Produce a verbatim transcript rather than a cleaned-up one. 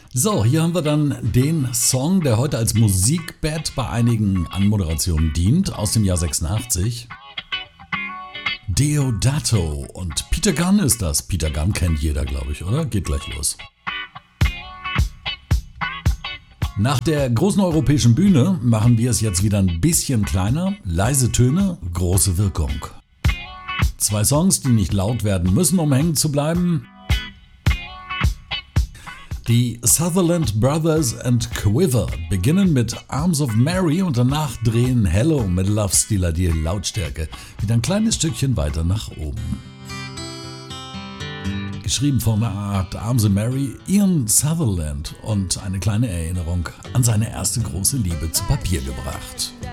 So, hier haben wir dann den Song, der heute als Musikbed bei einigen Anmoderationen dient, aus dem Jahr sechsundachtzig. Deodato und Peter Gunn ist das. Peter Gunn kennt jeder, glaube ich, oder? Geht gleich los. Nach der großen europäischen Bühne machen wir es jetzt wieder ein bisschen kleiner. Leise Töne, große Wirkung. Zwei Songs, die nicht laut werden müssen, um hängen zu bleiben. Die Sutherland Brothers and Quiver beginnen mit Arms of Mary und danach drehen Hello mit Love Stealer die Lautstärke wieder ein kleines Stückchen weiter nach oben. Geschrieben von Art Arms of Mary, Ian Sutherland, und eine kleine Erinnerung an seine erste große Liebe zu Papier gebracht.